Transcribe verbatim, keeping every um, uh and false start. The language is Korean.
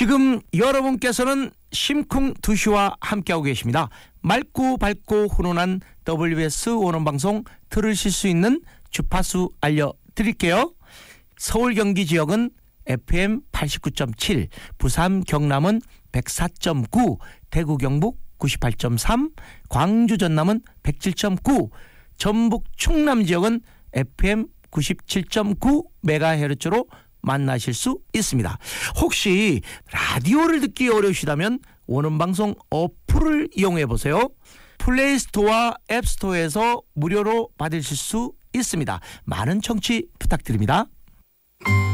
지금 여러분께서는 심쿵 두 시와 함께하고 계십니다. 맑고 밝고 훈훈한 더블유비에스 원어방송 들으실 수 있는 주파수 알려드릴게요. 서울 경기 지역은 에프엠 팔십구 점 칠, 부산 경남은 백사 점 구, 대구 경북 구십팔 점 삼, 광주 전남은 백칠 점 구, 전북 충남 지역은 에프엠 구십칠 점 구 메가헤르츠로 만나실 수 있습니다. 혹시 라디오를 듣기 어려우시다면 원음방송 어플을 이용해 보세요. 플레이스토어와 앱스토어에서 무료로 받으실 수 있습니다. 많은 청취 부탁드립니다.